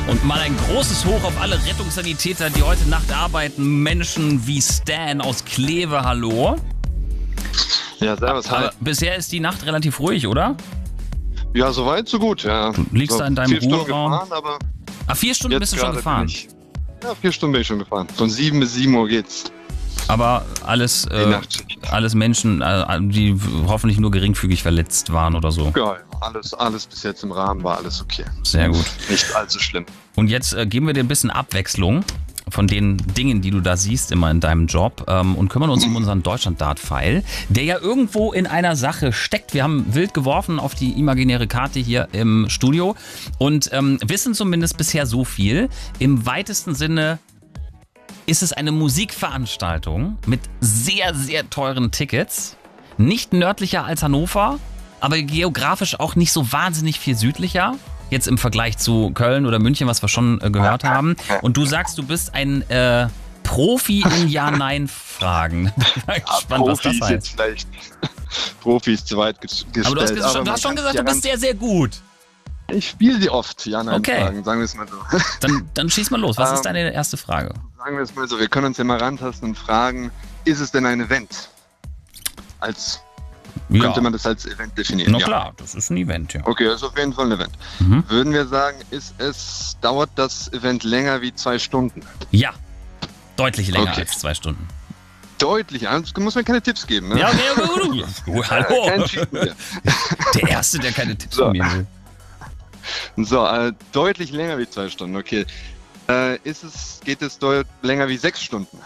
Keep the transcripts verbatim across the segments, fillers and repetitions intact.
Und mal ein großes Hoch auf alle Rettungssanitäter, die heute Nacht arbeiten. Menschen wie Stan aus Kleve, hallo. Ja, servus, hi. Aber bisher ist die Nacht relativ ruhig, oder? Ja, soweit, so gut, ja. Du liegst so da in deinem vier Stunden Ruheraum. gefahren, aber Ah, vier Stunden bist du schon gefahren? Ich, ja, vier Stunden bin ich schon gefahren. Von sieben bis sieben Uhr geht's. Aber alles, äh, alles Menschen, äh, die hoffentlich nur geringfügig verletzt waren oder so. Ja, alles, alles bis jetzt im Rahmen war alles okay. Sehr gut. Nicht allzu schlimm. Und jetzt äh, geben wir dir ein bisschen Abwechslung von den Dingen, die du da siehst, immer in deinem Job, ähm, und kümmern uns um unseren Deutschland-Dart-Pfeil, der ja irgendwo in einer Sache steckt. Wir haben wild geworfen auf die imaginäre Karte hier im Studio und ähm, wissen zumindest bisher so viel. Im weitesten Sinne ist es eine Musikveranstaltung mit sehr, sehr teuren Tickets. Nicht nördlicher als Hannover, aber geografisch auch nicht so wahnsinnig viel südlicher. Jetzt im Vergleich zu Köln oder München, was wir schon äh, gehört haben. Und du sagst, du bist ein äh, Profi in Ja-Nein-Fragen. Ich bin gespannt, ja, was das heißt. Jetzt vielleicht. Profi ist zu weit gestellt. Aber du hast, aber du hast schon gesagt, du bist sehr, sehr gut. Ich spiele sie oft, Ja-Nein-Fragen, okay. Sagen wir es mal so. Dann, dann schieß mal los. Was ähm, ist deine erste Frage? Sagen wir es mal so, wir können uns ja mal rantasten und fragen, ist es denn ein Event? Als Ja. Könnte man das als Event definieren? Na ja. klar, das ist ein Event, ja. Okay, das ist auf jeden Fall ein Event. Mhm. Würden wir sagen, ist es, dauert das Event länger wie zwei Stunden? Ja, deutlich länger Okay. als zwei Stunden. Deutlich, also muss man keine Tipps geben, ne? Ja, okay, okay, okay. Hallo. Kein Cheaten hier. Der Erste, der keine Tipps So. von mir will. So, äh, deutlich länger wie zwei Stunden, okay. Äh, ist es, geht es deut länger wie sechs Stunden?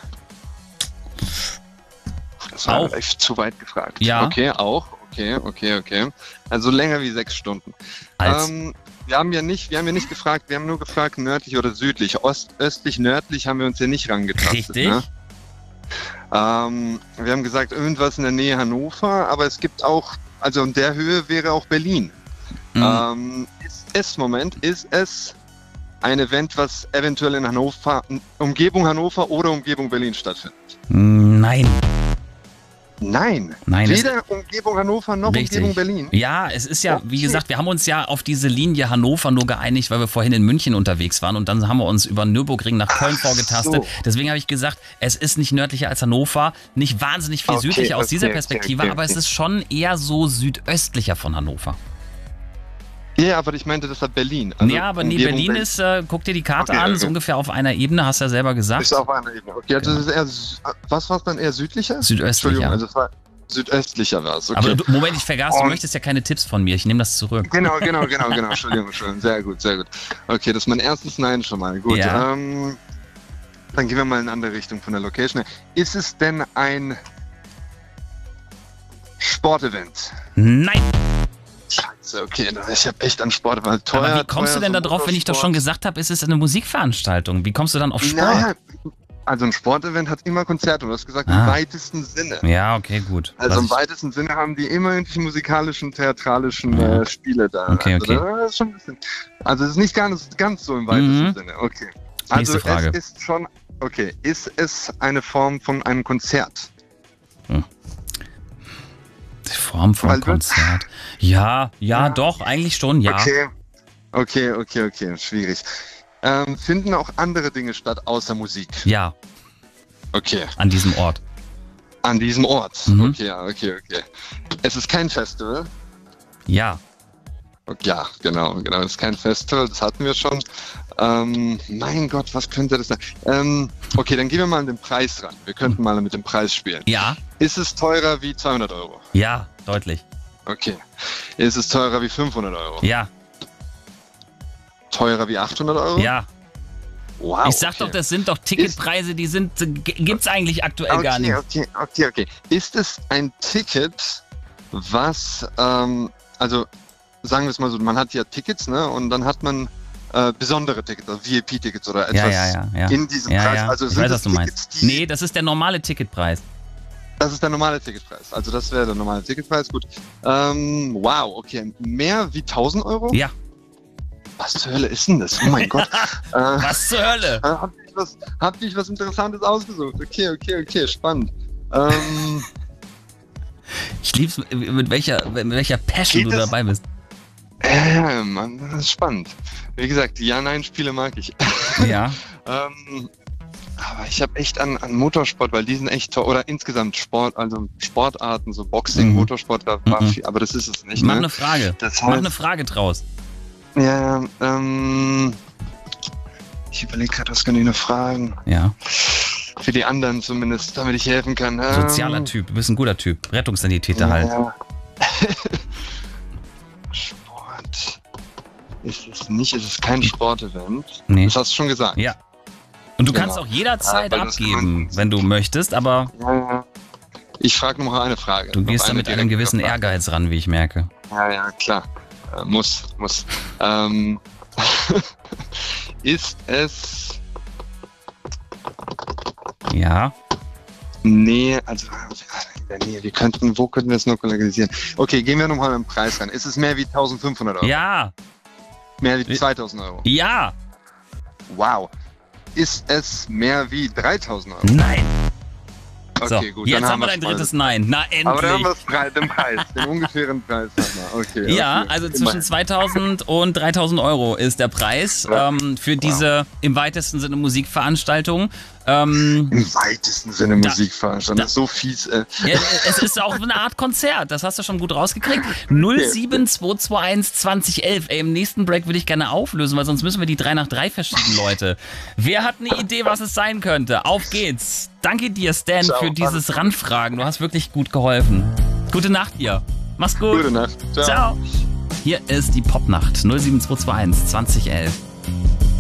Das war Auch. echt zu weit gefragt. Ja. Okay, auch. Okay, okay, okay. Also länger wie sechs Stunden. Als Ähm, wir haben ja nicht, wir haben ja nicht gefragt, wir haben nur gefragt nördlich oder südlich. Ost, östlich, nördlich haben wir uns ja nicht rangetastet. Richtig. Ne? Ähm, wir haben gesagt, irgendwas in der Nähe Hannover, aber es gibt auch, also in der Höhe wäre auch Berlin. Mhm. Ähm, ist es, Moment, ist es ein Event, was eventuell in Hannover, Umgebung Hannover oder Umgebung Berlin stattfindet? Nein. Nein, Nein, weder Umgebung Hannover noch Richtig. Umgebung Berlin. Ja, es ist ja, wie Okay. gesagt, wir haben uns ja auf diese Linie Hannover nur geeinigt, weil wir vorhin in München unterwegs waren und dann haben wir uns über Nürburgring nach Köln Ach vorgetastet. so. Deswegen habe ich gesagt, es ist nicht nördlicher als Hannover, nicht wahnsinnig viel Okay, südlicher aus okay, dieser okay, Perspektive, okay, aber es okay. ist schon eher so südöstlicher von Hannover. Ja, aber ich meinte, das hat Berlin. Also ja, aber nee, Umgebung Berlin ist, äh, guck dir die Karte Okay, an, okay. ist ungefähr auf einer Ebene, hast du ja selber gesagt. Ist auf einer Ebene. Okay, also das ist eher, sü- was war es dann, eher südlicher? Südöstlicher. Entschuldigung, also es war südöstlicher war es, okay. Aber du, Moment, ich vergaß, du Und- möchtest ja keine Tipps von mir, ich nehme das zurück. Genau, genau, genau, genau. Entschuldigung, Entschuldigung. Sehr gut, sehr gut. Okay, das ist mein erstes Nein schon mal. Gut. Ja. Ähm, dann gehen wir mal in eine andere Richtung von der Location. Ist es denn ein Sportevent? Nein! Scheiße, okay. Ich habe echt an Sport. Weil teuer, Aber wie kommst teuer, du denn so da drauf, wenn ich doch schon Motorsport. gesagt habe, es ist eine Musikveranstaltung? Wie kommst du dann auf Sport? Naja, also ein Sportevent hat immer Konzerte. Du hast gesagt, Ah. im weitesten Sinne. Ja, okay, gut. Also Was im ich- weitesten Sinne haben die immer irgendwelche musikalischen, theatralischen Ja. äh, Spiele da. Okay, also, okay. Das ist schon ein bisschen, also es ist nicht ganz, ganz so im weitesten Mhm. Sinne. Okay. Also Nächste Frage. es ist schon, okay, ist es eine Form von einem Konzert? Die Form von Weil du- Konzert. Ja, ja, Ja. doch, eigentlich schon, ja. Okay, okay, okay, okay, schwierig. Ähm, finden auch andere Dinge statt außer Musik? Ja, Okay, an diesem Ort. an diesem Ort. Mhm. Okay, ja, okay, okay. Es ist kein Festival? Ja, Okay, ja, genau, genau. Es ist kein Festival, das hatten wir schon. Ähm, mein Gott, was könnte das sein? Ähm, okay, dann gehen wir mal an den Preis ran. Wir könnten mal mit dem Preis spielen. ja, Ist es teurer wie zweihundert Euro? ja, deutlich. Okay. Ist es teurer wie fünfhundert Euro? Ja, Teurer wie achthundert Euro? ja. Wow. Ich sag okay. doch, das sind doch Ticketpreise, die sind, g- gibt's eigentlich aktuell okay, gar nicht. Okay, okay, okay. Ist es ein Ticket, was, ähm, also sagen wir es mal so, man hat ja Tickets, ne? Und dann hat man äh, besondere Tickets, also V I P-Tickets oder etwas Ja, ja, ja, ja. in diesem Ja, Preis. ja. Also Ich sind weiß, es was du Tickets, meinst. die Nee, das ist der normale Ticketpreis. Das ist der normale Ticketpreis. Also das wäre der normale Ticketpreis. Gut. Ähm, wow, okay. Mehr wie tausend Euro? Ja. Was zur Hölle ist denn das? Oh mein Gott. äh, Was zur Hölle? äh, habt ihr was, habt ihr was Interessantes ausgesucht? Okay, okay, okay. Spannend. Ähm, Ich lieb's, mit welcher, mit welcher Passion Geht du es- dabei bist. Ja, ja, Mann, das ist spannend. Wie gesagt, die Ja-Nein-Spiele mag ich. Ja. ähm, aber ich habe echt an, an Motorsport, weil die sind echt toll. Oder insgesamt Sport, also Sportarten, so Boxing, Mhm. Motorsport, da war Mhm. viel, aber das ist es nicht. Mach Ne? eine Frage. Das Mach heißt, eine Frage draus. ja, ähm, ich überlege gerade, was kann ich noch fragen? Ja. Für die anderen zumindest, damit ich helfen kann. Ähm, Sozialer Typ, du bist ein guter Typ. Rettungssanitäter halt. Ja. Sport. Ist es nicht, ist es kein Sportevent? Nee. Das hast du schon gesagt. Ja. Und du Genau. kannst auch jederzeit Ja, weil das abgeben, kann- wenn du möchtest, aber Ja, ja. Ich frage noch eine Frage. du Noch gehst da eine mit einem direkte gewissen Frage. Ehrgeiz ran, wie ich merke. Ja, ja, klar. Äh, muss, muss. Ähm, ist es. Ja. Nee, also. Nee, wir könnten, wo könnten wir es noch lokalisieren? Okay, gehen wir nochmal im Preis rein. Ist es mehr wie eintausendfünfhundert Euro? Ja. Mehr wie zweitausend Euro? Ja. Wow. Ist es mehr wie dreitausend Euro? Nein. So, Okay, gut. jetzt dann haben wir wir's dein voll. drittes Nein. Na, Aber dann haben endlich. wir das Preis, den Preis, den ungefähren Preis. Haben wir. Okay, Ja, okay. also zwischen Immerhin. zweitausend und dreitausend Euro ist der Preis Ja. ähm, für diese im weitesten Sinne Musikveranstaltung. Ähm, Im weitesten Sinne Da- Musikveranstaltung. da- Das ist so fies. Äh. ja, es ist auch eine Art Konzert, das hast du schon gut rausgekriegt. null sieben zwei zwei eins zwanzig elf. Ey, im nächsten Break will ich gerne auflösen, weil sonst müssen wir die drei nach drei verschieben, Leute. Wer hat eine Idee, was es sein könnte? Auf geht's. Danke dir, Stan, Ciao, für dieses Ranfragen. Du hast wirklich gut geholfen. Gute Nacht dir. Mach's gut. Gute Nacht. Ciao. Ciao. Hier ist die Popnacht null sieben zwei zwei eins zwanzig elf.